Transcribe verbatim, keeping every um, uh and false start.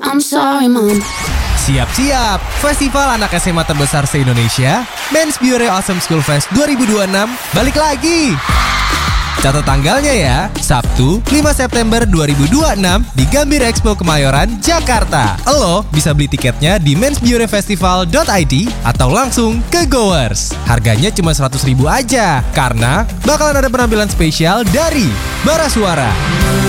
I'm sorry, Mom. Siap-siap, festival anak S M A terbesar se-Indonesia, Men's Biore Awesome School Fest dua ribu dua puluh enam, balik lagi. Catat tanggalnya ya, Sabtu lima September dua ribu dua puluh enam di Gambir Expo Kemayoran, Jakarta. Lo bisa beli tiketnya di mens biore festival dot i d atau langsung ke Goers. Harganya cuma seratus ribu aja, karena bakalan ada penampilan spesial dari Bara Suara.